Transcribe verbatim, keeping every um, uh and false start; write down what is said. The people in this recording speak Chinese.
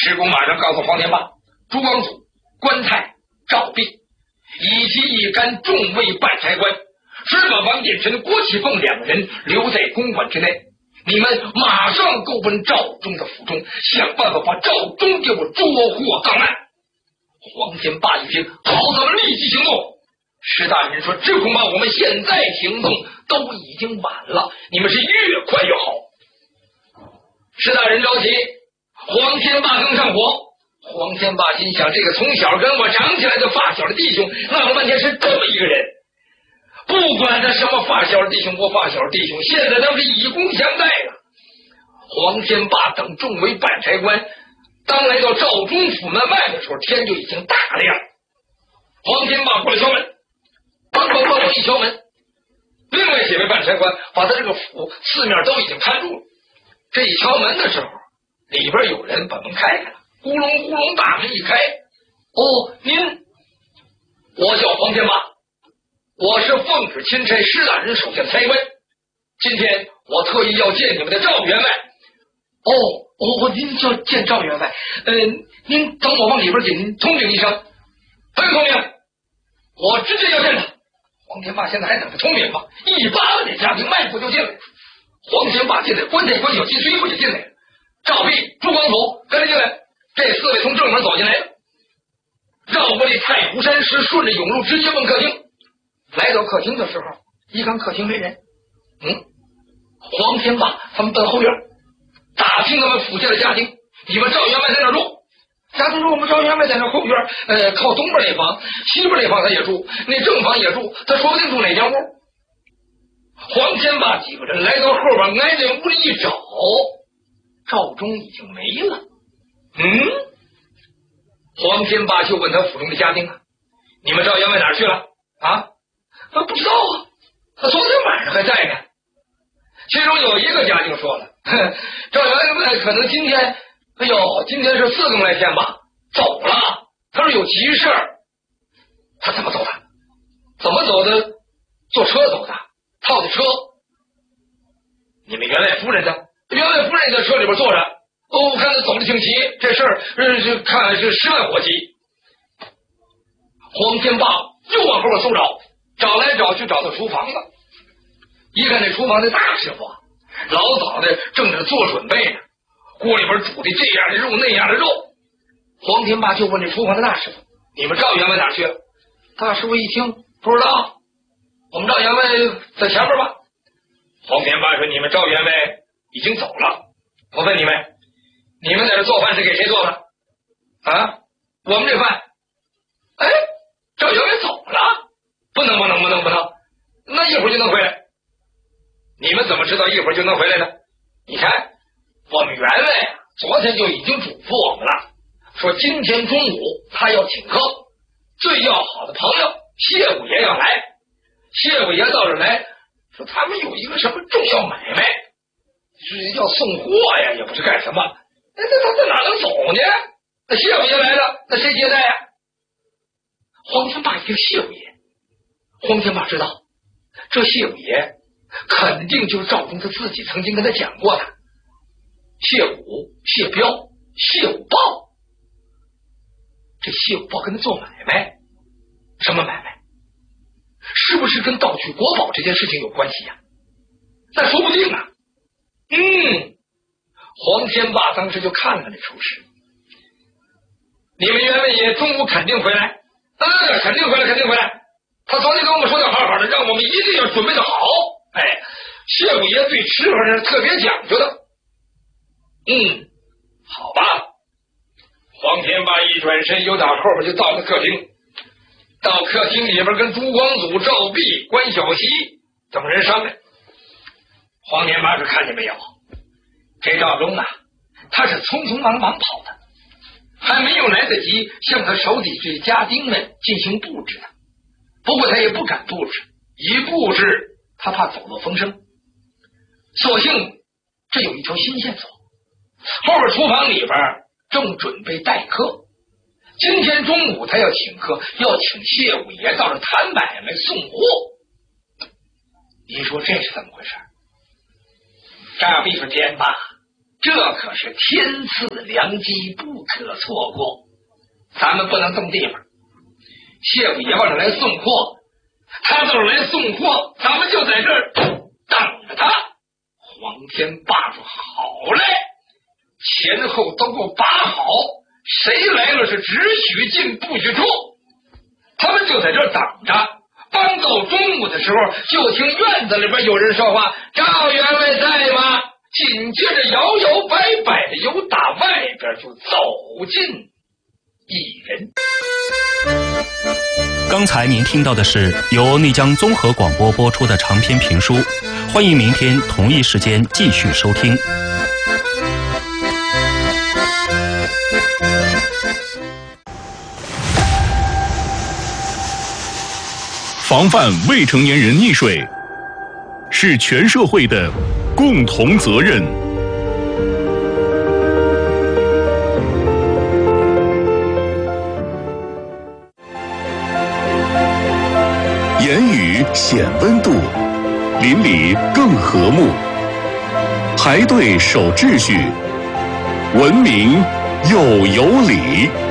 施公马上告诉黄天霸、朱光祖、关泰、赵弼以及一干众位半差官，只把王殿臣、郭启凤两人留在公馆之内。你们马上够奔赵忠的府中，想办法把赵忠给我捉获到案。黄天霸一听，好，咱们立即行动。石大人说，这恐怕我们现在行动都已经晚了，你们是越快越好。石大人着急，黄天霸更上火。黄天霸心想，这个从小跟我长起来的发小的弟兄，闹了半天是这么一个人，不管他什么发小弟兄不发小弟兄，现在都是以公相待了。黄天霸等众位半差官当来到赵忠府门外的时候，天就已经大亮。黄天霸过来敲门，梆梆梆一敲门，另外几位半差官把他这个府四面都已经看住了。这一敲门的时候，里边有人把门开开了，咕隆咕隆大门一开。哦，您，我叫黄天霸，我是奉旨钦差施大人手下差官，今天我特意要见你们的赵员外。哦，我、哦、您就见赵员外，嗯、呃，您等我往里边给您通禀一声。不用通禀，我直接要见他。黄天霸现在还等着通禀吗？一巴掌给家丁迈步就进来了。黄天霸进来，关太关小七随后也进来了。赵弼、朱光祖跟着进来，这四位从正门走进来了。绕过这太湖山石，顺着甬路直接奔客厅。来到客厅的时候，一看客厅没人，嗯，黄天霸他们奔后院打听他们府下的家丁，你们赵员外在哪住？家丁说我们赵员外在那后院，呃，靠东边那房，西边那房他也住，那正房也住，他说不定住哪间屋。黄天霸几个人来到后边，挨那屋里一找，赵忠已经没了。嗯，黄天霸就问他府中的家丁啊，你们赵员外哪儿去了啊？他不知道啊，他昨天晚上还在呢。其中有一个家丁说了，赵员外可能今天，哎呦，今天是四更来天吧，走了。他说有急事儿。他怎么走的？怎么走的？坐车走的，套的车。你们员外夫人呢？员外夫人在车里边坐着。哦，我看他走的挺急，这事儿是看来是十万火急。黄天霸又往后边搜找，找来找去找到厨房了。一看那厨房的大师傅啊，老早的正在做准备呢，锅里边煮的这样的肉那样的肉。黄天霸就问这厨房的大师傅，你们赵员外哪去了？大师傅一听不知道，我们赵员外在前面吧。黄天霸说，你们赵员外已经走了。我问你们，你们在这做饭是给谁做的啊？我们这饭，哎，赵员外走了，不能不能不能不能，那一会儿就能回来。你们怎么知道一会儿就能回来呢？你看我们员外啊，昨天就已经嘱咐我们了，说今天中午他要请客，最要好的朋友谢五爷要来。谢五爷到这来，说他们有一个什么重要买卖，是要送货呀，也不是干什么。那那他在哪能走呢？那谢五爷来了，那谁接待呀？黄天霸一听谢五爷，黄天霸知道这谢五爷肯定就是赵忠他自己曾经跟他讲过的谢武、谢彪、谢武豹。这谢武豹跟他做买卖，什么买卖？是不是跟盗取国宝这件事情有关系呀、啊？那说不定啊。嗯，黄天霸当时就看了那出事。你们员外爷中午肯定回来，嗯，肯定回来，肯定回来。他昨天跟我们说的好好的，让我们一定要准备的好。哎，谢五爷对吃法是特别讲究的。嗯，好吧。黄天霸一转身，又打后边就到了客厅。到客厅里边跟朱光祖、赵弼、关小西等人商量。黄天霸是看见没有，这赵忠啊，他是匆匆忙忙跑的，还没有来得及向他手底这家丁们进行布置呢。不过他也不敢布置，一布置他怕走漏风声，索性这有一条新线索。后边厨房里边正准备待客，今天中午他要请客，要请谢五爷到这谈买卖送货。你说这是怎么回事？赵弼说：天霸， 这可是天赐良机，不可错过。咱们不能动地方。谢府爷往这来送货，他到这来送货，咱们就在这儿等着他。黄天霸说：“好嘞，前后都给我把好，谁来了是只许进不许出。”他们就在这儿等着。刚到中午的时候，就听院子里边有人说话：“赵员外在吗？”紧接着摇摇摆摆的由打外边就走进一人。 刚才您听到的是由内江综合广播播出的长篇评书，欢迎明天同一时间继续收听。 防范未成年人溺水是全社会的共同责任。言语显温度，邻里更和睦。排队守秩序，文明又有礼。